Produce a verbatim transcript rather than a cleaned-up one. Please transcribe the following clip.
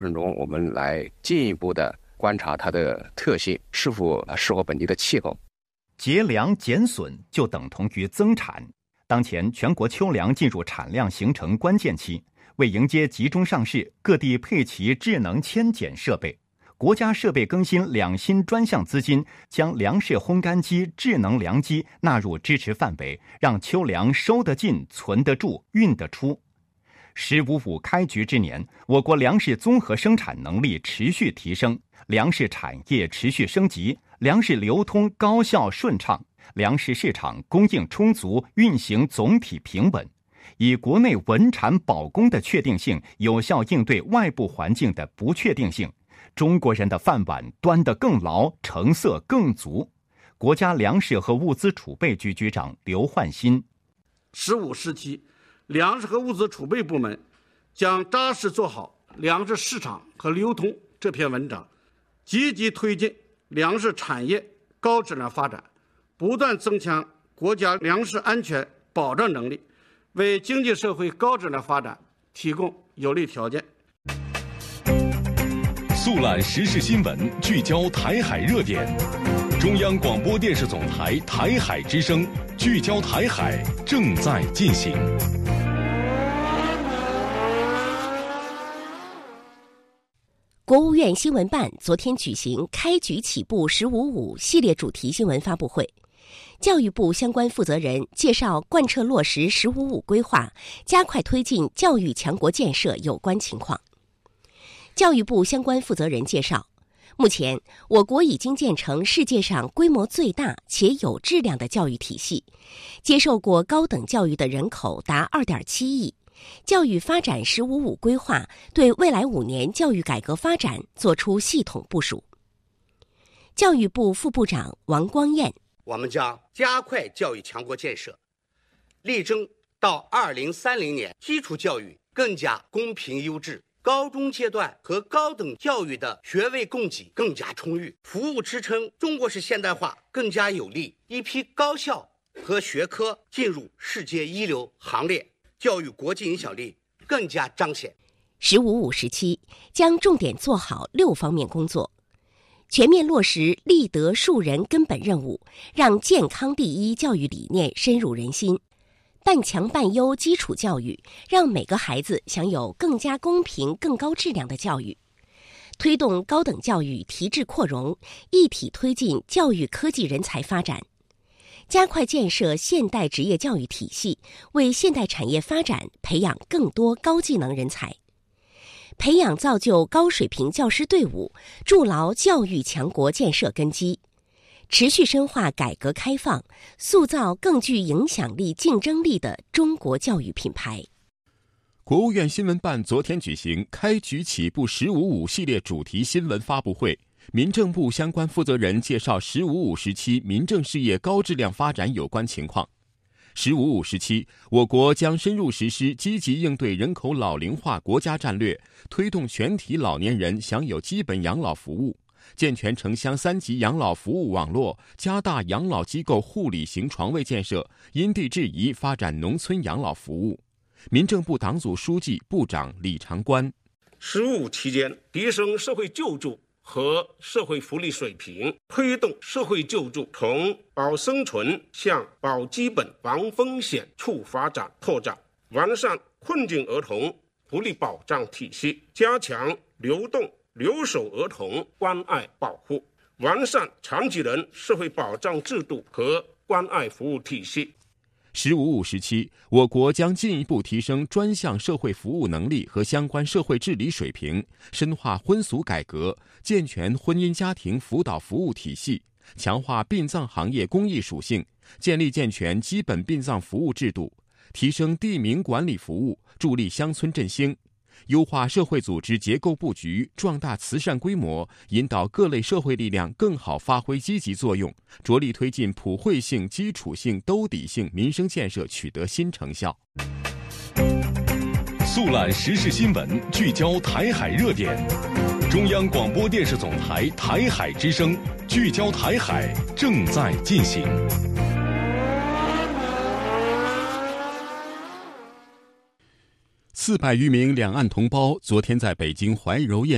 程中，我们来进一步的观察它的特性是否适合本地的气候。 节粮减损就等同于增产。当前全国秋粮进入产量形成关键期，为迎接集中上市，各地配齐智能扦剪设备。国家设备更新两新专项资金，将粮食烘干机、智能粮机纳入支持范围，让秋粮收得进、存得住、运得出。十五五开局之年，我国粮食综合生产能力持续提升，粮食产业持续升级，粮食流通高效顺畅，粮食市场供应充足，运行总体平稳。以国内稳产保供的确定性，有效应对外部环境的不确定性。中国人的饭碗端得更牢，成色更足。国家粮食和物资储备局局长刘焕新： 十五时期，粮食和物资储备部门将扎实做好粮食市场和流通这篇文章，积极推进粮食产业高质量发展，不断增强国家粮食安全保障能力，为经济社会高质量发展提供有利条件。 速览时事新闻，聚焦台海热点。中央广播电视总台台海之声，聚焦台海正在进行。 国务院新闻办昨天举行开局起步十五五系列主题新闻发布会，教育部相关负责人介绍贯彻落实十五五规划，加快推进教育强国建设有关情况。教育部相关负责人介绍，目前我国已经建成世界上规模最大且有质量的教育体系，接受过高等教育的人口达 二点七亿。教育发展十五五规划对未来五年教育改革发展作出系统部署。教育部副部长王光彦： 我们将加快教育强国建设，力争到二零三零年基础教育更加公平优质，高中阶段和高等教育的学位供给更加充裕，服务支撑中国式现代化更加有力，一批高校和学科进入世界一流行列，教育国际影响力更加彰显。 十五五时期将重点做好六方面工作，全面落实立德树人根本任务，让健康第一教育理念深入人心。半强半优基础教育，让每个孩子享有更加公平、更高质量的教育；推动高等教育提质扩容，一体推进教育科技人才发展；加快建设现代职业教育体系，为现代产业发展培养更多高技能人才；培养造就高水平教师队伍，筑牢教育强国建设根基。持续深化改革开放，塑造更具影响力、竞争力的中国教育品牌。 国务院新闻办昨天举行开局起步十五五系列主题新闻发布会，民政部相关负责人介绍十五五时期民政事业高质量发展有关情况。十五五时期，我国将深入实施积极应对人口老龄化国家战略，推动全体老年人享有基本养老服务，健全城乡三级养老服务网络，加大养老机构护理型床位建设，因地制宜发展农村养老服务。民政部党组书记、部长李长官： 十五五期间，提升社会救助和社会福利水平，推动社会救助从保生存向保基本、防风险处发展拓展，完善困境儿童福利保障体系，加强流动留守儿童关爱保护，完善残疾人社会保障制度和关爱服务体系。 十五五时期，我国将进一步提升专项社会服务能力和相关社会治理水平，深化婚俗改革，健全婚姻家庭辅导服务体系，强化殡葬行业公益属性，建立健全基本殡葬服务制度，提升地名管理服务，助力乡村振兴，优化社会组织结构布局，壮大慈善规模，引导各类社会力量更好发挥积极作用，着力推进普惠性、基础性、兜底性民生建设取得新成效。 速览时事新闻，聚焦台海热点。中央广播电视总台台海之声，聚焦台海正在进行。 四百余名两岸同胞昨天在北京怀柔宴